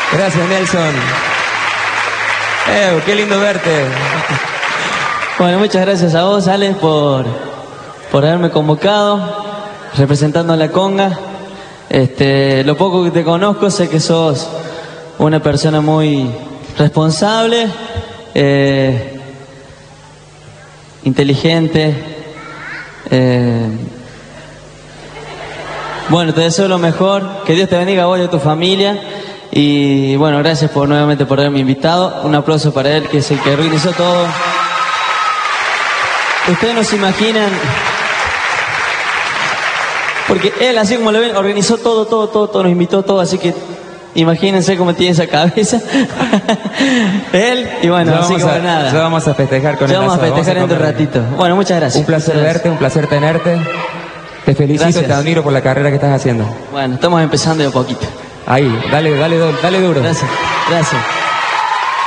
Gracias, Nelson. Qué lindo verte. Bueno, muchas gracias a vos, Alex, por haberme convocado, representando a la conga. Lo poco que te conozco, sé que sos una persona muy responsable, inteligente. Bueno, te deseo lo mejor, que Dios te bendiga a vos y a tu familia. Y bueno, gracias nuevamente por haberme invitado. Un aplauso para él, que es el que organizó todo. Ustedes no se imaginan, porque él, así como lo ven, organizó todo, nos invitó todo, así que imagínense cómo tiene esa cabeza. Él, y bueno, así que bueno, nada. Ya vamos a festejar con él. Ya vamos a festejar en un ratito. Bueno, muchas gracias. Un placer verte, un placer tenerte. Te felicito, Gracias. Te admiro por la carrera que estás haciendo. Bueno, estamos empezando de a poquito. Ahí, dale duro. Gracias.